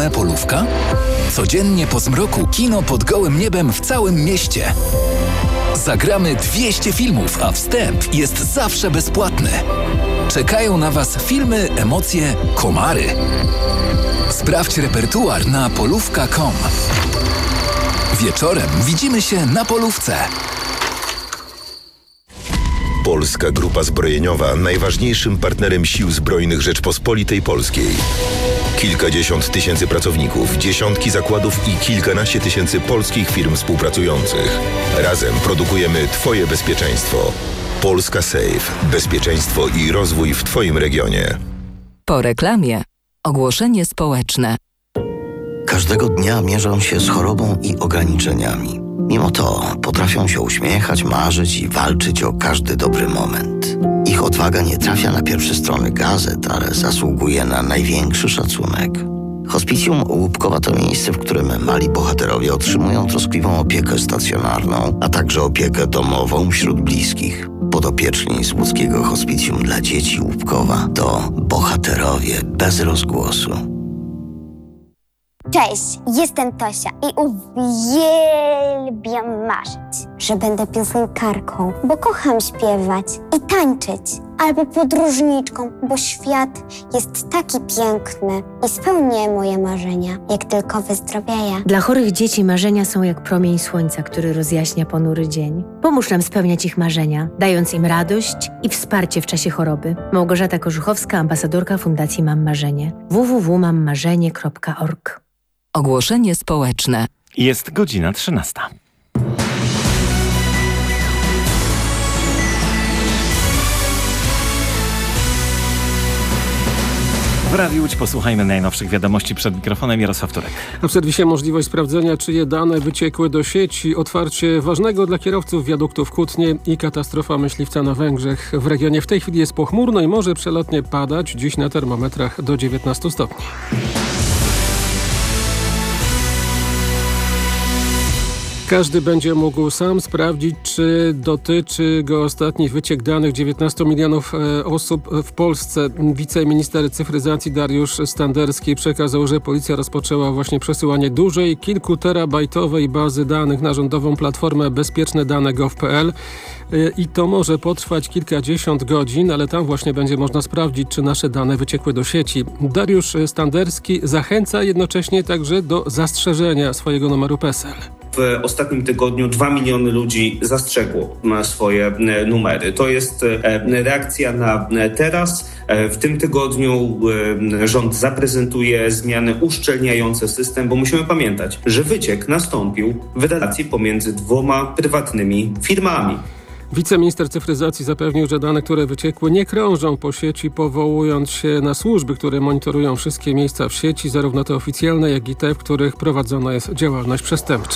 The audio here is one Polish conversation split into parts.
Polówka? Codziennie po zmroku kino pod gołym niebem w całym mieście. Zagramy 200 filmów, a wstęp jest zawsze bezpłatny. Czekają na Was filmy, emocje, komary. Sprawdź repertuar na polówka.com. Wieczorem widzimy się na polówce. Polska Grupa Zbrojeniowa, najważniejszym partnerem Sił Zbrojnych Rzeczpospolitej Polskiej. Kilkadziesiąt tysięcy pracowników, dziesiątki zakładów i kilkanaście tysięcy polskich firm współpracujących. Razem produkujemy Twoje bezpieczeństwo. Polska Safe. Bezpieczeństwo i rozwój w Twoim regionie. Po reklamie. Ogłoszenie społeczne. Każdego dnia mierzą się z chorobą i ograniczeniami. Mimo to potrafią się uśmiechać, marzyć i walczyć o każdy dobry moment. Ich odwaga nie trafia na pierwsze strony gazet, ale zasługuje na największy szacunek. Hospicjum Łupkowa to miejsce, w którym mali bohaterowie otrzymują troskliwą opiekę stacjonarną, a także opiekę domową wśród bliskich. Podopieczni z łódzkiego Hospicjum dla Dzieci Łupkowa to bohaterowie bez rozgłosu. Cześć, jestem Tosia i uwielbiam marzyć, że będę piosenkarką, bo kocham śpiewać i tańczyć, albo podróżniczką, bo świat jest taki piękny i spełnię moje marzenia, jak tylko wyzdrowieję. Dla chorych dzieci marzenia są jak promień słońca, który rozjaśnia ponury dzień. Pomóż nam spełniać ich marzenia, dając im radość i wsparcie w czasie choroby. Małgorzata Korzuchowska, ambasadorka Fundacji Mam Marzenie. www.mammarzenie.org. Ogłoszenie społeczne. Jest godzina 13. W Radiu Łódź posłuchajmy najnowszych wiadomości. Przed mikrofonem Jarosław Turek. A w serwisie możliwość sprawdzenia, czyje dane wyciekły do sieci, otwarcie ważnego dla kierowców wiaduktu w Kutnie i katastrofa myśliwca na Węgrzech. W regionie w tej chwili jest pochmurno i może przelotnie padać. Dziś na termometrach do 19 stopni. Każdy będzie mógł sam sprawdzić, czy dotyczy go ostatni wyciek danych 19 milionów osób w Polsce. Wiceminister cyfryzacji Dariusz Standerski przekazał, że policja rozpoczęła właśnie przesyłanie dużej, kilkuterabajtowej bazy danych na rządową platformę bezpieczne-dane.gov.pl i to może potrwać kilkadziesiąt godzin, ale tam właśnie będzie można sprawdzić, czy nasze dane wyciekły do sieci. Dariusz Standerski zachęca jednocześnie także do zastrzeżenia swojego numeru PESEL. W ostatnim tygodniu 2 miliony ludzi zastrzegło swoje numery. To jest reakcja na teraz. W tym tygodniu rząd zaprezentuje zmiany uszczelniające system, bo musimy pamiętać, że wyciek nastąpił w relacji pomiędzy dwoma prywatnymi firmami. Wiceminister cyfryzacji zapewnił, że dane, które wyciekły, nie krążą po sieci, powołując się na służby, które monitorują wszystkie miejsca w sieci, zarówno te oficjalne, jak i te, w których prowadzona jest działalność przestępcza.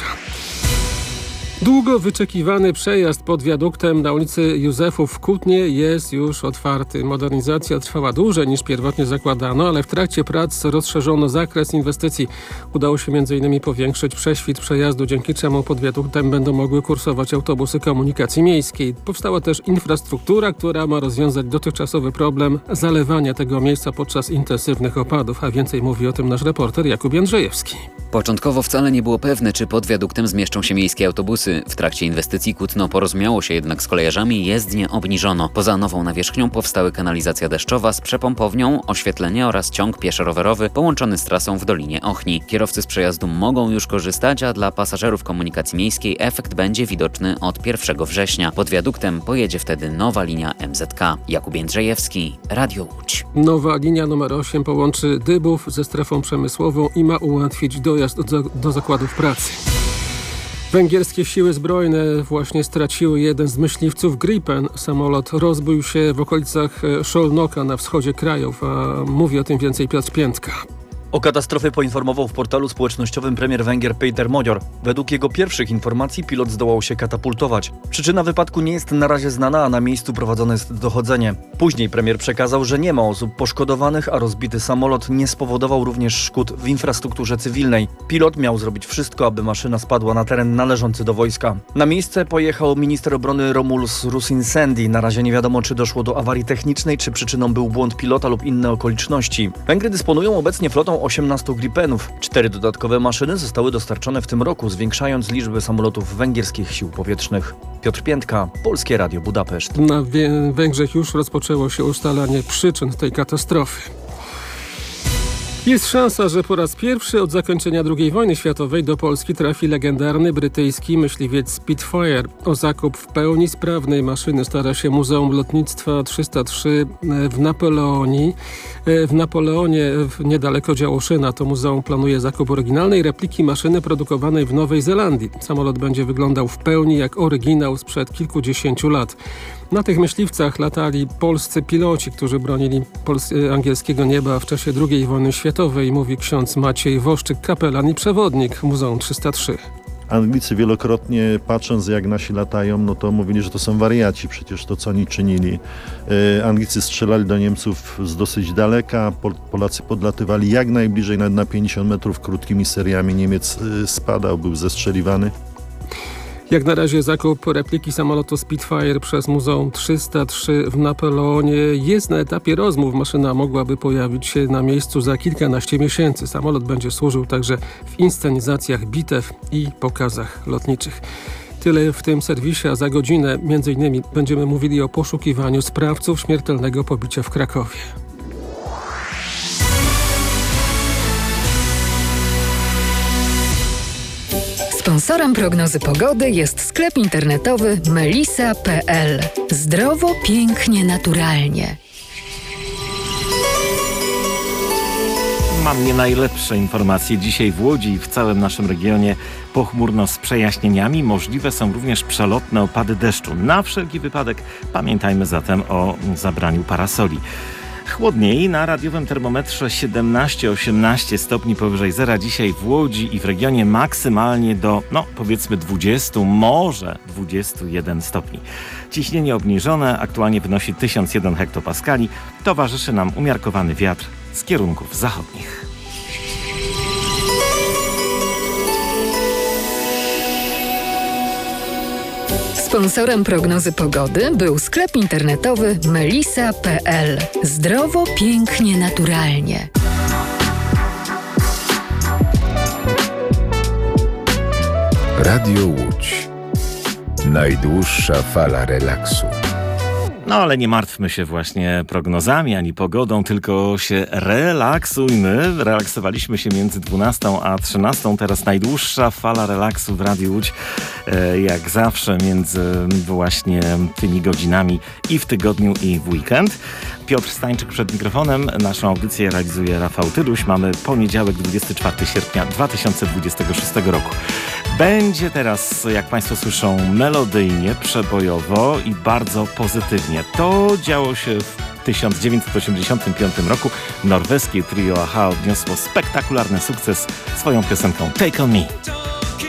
Długo wyczekiwany przejazd pod wiaduktem na ulicy Józefów w Kutnie jest już otwarty. Modernizacja trwała dłużej niż pierwotnie zakładano, ale w trakcie prac rozszerzono zakres inwestycji. Udało się m.in. powiększyć prześwit przejazdu, dzięki czemu pod wiaduktem będą mogły kursować autobusy komunikacji miejskiej. Powstała też infrastruktura, która ma rozwiązać dotychczasowy problem zalewania tego miejsca podczas intensywnych opadów, a więcej mówi o tym nasz reporter Jakub Jędrzejewski. Początkowo wcale nie było pewne, czy pod wiaduktem zmieszczą się miejskie autobusy. W trakcie inwestycji Kutno porozumiało się jednak z kolejarzami i jezdnię obniżono. Poza nową nawierzchnią powstały kanalizacja deszczowa z przepompownią, oświetlenie oraz ciąg pieszo-rowerowy połączony z trasą w Dolinie Ochni. Kierowcy z przejazdu mogą już korzystać, a dla pasażerów komunikacji miejskiej efekt będzie widoczny od 1 września. Pod wiaduktem pojedzie wtedy nowa linia MZK. Jakub Jędrzejewski, Radio Łódź. Nowa linia numer 8 połączy Dybów ze strefą przemysłową i ma ułatwić dojazd do zakładów pracy. Węgierskie siły zbrojne właśnie straciły jeden z myśliwców Gripen. Samolot rozbił się w okolicach Szolnoka na wschodzie krajów, a mówi o tym więcej Piotr Piętka. O katastrofie poinformował w portalu społecznościowym premier Węgier Péter Magyar. Według jego pierwszych informacji pilot zdołał się katapultować. Przyczyna wypadku nie jest na razie znana, a na miejscu prowadzone jest dochodzenie. Później premier przekazał, że nie ma osób poszkodowanych, a rozbity samolot nie spowodował również szkód w infrastrukturze cywilnej. Pilot miał zrobić wszystko, aby maszyna spadła na teren należący do wojska. Na miejsce pojechał minister obrony Romulus Rusinsendi. Na razie nie wiadomo, czy doszło do awarii technicznej, czy przyczyną był błąd pilota lub inne okoliczności. Węgry dysponują obecnie flotą 18 Gripenów. 4 dodatkowe maszyny zostały dostarczone w tym roku, zwiększając liczbę samolotów węgierskich sił powietrznych. Piotr Piętka, Polskie Radio Budapeszt. Na Węgrzech już rozpoczęło się ustalanie przyczyn tej katastrofy. Jest szansa, że po raz pierwszy od zakończenia II wojny światowej do Polski trafi legendarny brytyjski myśliwiec Spitfire. O zakup w pełni sprawnej maszyny stara się Muzeum Lotnictwa 303 w Napoleonie, niedaleko Działoszyna. To muzeum planuje zakup oryginalnej repliki maszyny produkowanej w Nowej Zelandii. Samolot będzie wyglądał w pełni jak oryginał sprzed kilkudziesięciu lat. Na tych myśliwcach latali polscy piloci, którzy bronili angielskiego nieba w czasie II wojny światowej, mówi ksiądz Maciej Woszczyk, kapelan i przewodnik Muzeum 303. Anglicy wielokrotnie, patrząc jak nasi latają, no to mówili, że to są wariaci, przecież to co oni czynili. Anglicy strzelali do Niemców z dosyć daleka, Polacy podlatywali jak najbliżej, nawet na 50 metrów krótkimi seriami. Niemiec spadał, był zestrzeliwany. Jak na razie zakup repliki samolotu Spitfire przez Muzeum 303 w Napoleonie jest na etapie rozmów. Maszyna mogłaby pojawić się na miejscu za kilkanaście miesięcy. Samolot będzie służył także w inscenizacjach bitew i pokazach lotniczych. Tyle w tym serwisie, a za godzinę m.in. będziemy mówili o poszukiwaniu sprawców śmiertelnego pobicia w Krakowie. Sponsorem prognozy pogody jest sklep internetowy melisa.pl. Zdrowo, pięknie, naturalnie. Mam nie najlepsze informacje. Dzisiaj w Łodzi i w całym naszym regionie pochmurno z przejaśnieniami. Możliwe są również przelotne opady deszczu. Na wszelki wypadek pamiętajmy zatem o zabraniu parasoli. Chłodniej, na radiowym termometrze 17-18 stopni powyżej zera. Dzisiaj w Łodzi i w regionie maksymalnie do, powiedzmy 20, może 21 stopni. Ciśnienie obniżone aktualnie wynosi 1001 hektopaskali. Towarzyszy nam umiarkowany wiatr z kierunków zachodnich. Sponsorem prognozy pogody był sklep internetowy melisa.pl. Zdrowo, pięknie, naturalnie. Radio Łódź. Najdłuższa fala relaksu. No ale nie martwmy się właśnie prognozami ani pogodą, tylko się relaksujmy. Relaksowaliśmy się między 12 a 13. Teraz najdłuższa fala relaksu w Radiu Łódź. Jak zawsze między właśnie tymi godzinami i w tygodniu i w weekend. Piotr Stańczyk przed mikrofonem. Naszą audycję realizuje Rafał Tyluś. Mamy poniedziałek 24 sierpnia 2026 roku. Będzie teraz, jak Państwo słyszą, melodyjnie, przebojowo i bardzo pozytywnie. To działo się w 1985 roku. Norweskie trio a-ha odniosło spektakularny sukces swoją piosenką Take On Me.